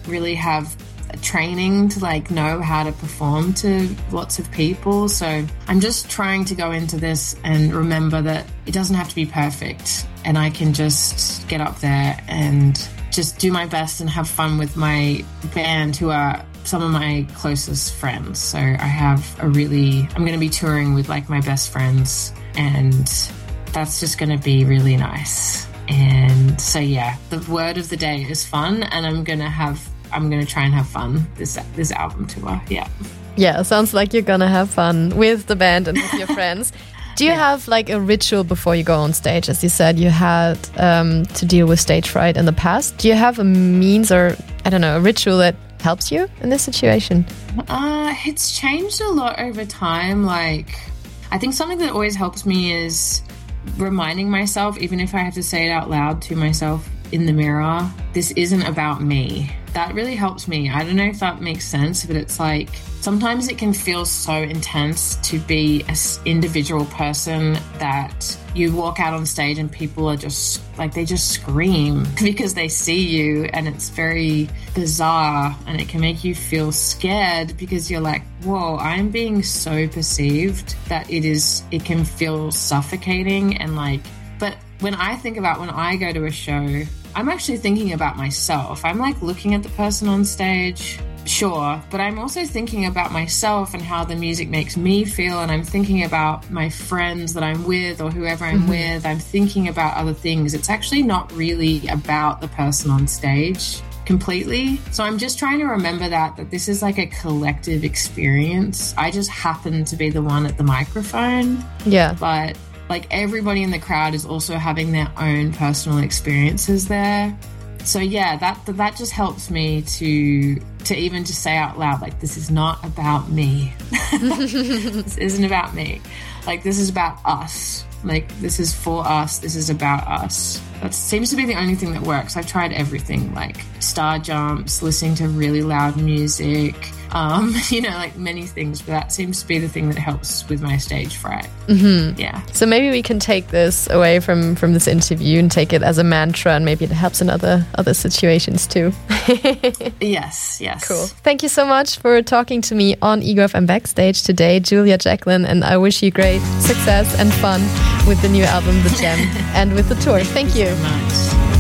really have training to like know how to perform to lots of people. So I'm just trying to go into this and remember that it doesn't have to be perfect, and I can just get up there and just do my best and have fun with my band, who are some of my closest friends. So I'm going to be touring with like my best friends, and that's just going to be really nice. And so yeah, the word of the day is fun, and I'm going to try and have fun this album tour. Yeah, sounds like you're gonna have fun with the band and with your friends. Do you have like a ritual before you go on stage? As you said, you had to deal with stage fright in the past. Do you have a means, or I don't know, a ritual that helps you in this situation? It's changed a lot over time. Like, I think something that always helps me is reminding myself, even if I have to say it out loud to myself in the mirror, this isn't about me. That really helps me. I don't know if that makes sense, but it's like sometimes it can feel so intense to be an individual person that you walk out on stage and people are just like, they just scream because they see you, and it's very bizarre, and it can make you feel scared because you're like, whoa, I'm being so perceived that it can feel suffocating. And like, but when I think about when I go to a show, I'm actually thinking about myself. I'm like looking at the person on stage, sure, but I'm also thinking about myself and how the music makes me feel, and I'm thinking about my friends that I'm with or whoever I'm with. I'm thinking about other things. It's actually not really about the person on stage completely. So I'm just trying to remember that this is like a collective experience. I just happen to be the one at the microphone. Yeah. But like everybody in the crowd is also having their own personal experiences there. So yeah, that just helps me to even just say out loud, like, this is not about me. This isn't about me. Like, this is about us. Like, this is for us. This is about us. That seems to be the only thing that works. I've tried everything, like star jumps, listening to really loud music, like many things, but that seems to be the thing that helps with my stage fright. Yeah. So maybe we can take this away from this interview and take it as a mantra, and maybe it helps in other situations too. Yes. Cool. Thank you so much for talking to me on Ego FM Backstage today, Julia Jacklin, and I wish you great success and fun with the new album, The Gem, and with the tour. Thank you. Thank you so much.